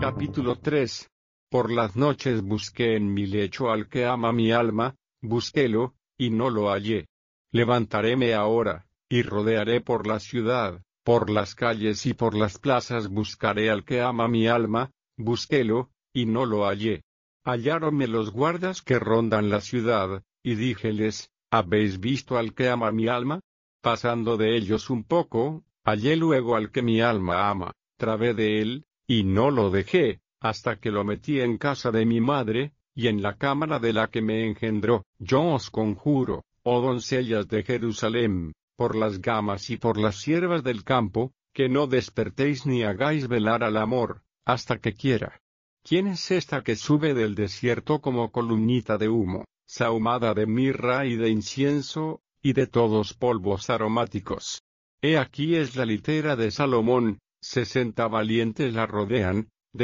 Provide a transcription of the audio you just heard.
Capítulo 3. Por las noches busqué en mi lecho al que ama mi alma, busquélo, y no lo hallé. Levantaréme ahora, y rodearé por la ciudad, por las calles y por las plazas buscaré al que ama mi alma, busquélo, y no lo hallé. Halláronme los guardas que rondan la ciudad, y díjeles, ¿habéis visto al que ama mi alma? Pasando de ellos un poco, hallé luego al que mi alma ama, trabé de él, y no lo dejé, hasta que lo metí en casa de mi madre, y en la cámara de la que me engendró. Yo os conjuro, oh doncellas de Jerusalén, por las gamas y por las ciervas del campo, que no despertéis ni hagáis velar al amor, hasta que quiera. ¿Quién es esta que sube del desierto como columnita de humo, sahumada de mirra y de incienso, y de todos polvos aromáticos? He aquí es la litera de Salomón, 60 valientes la rodean,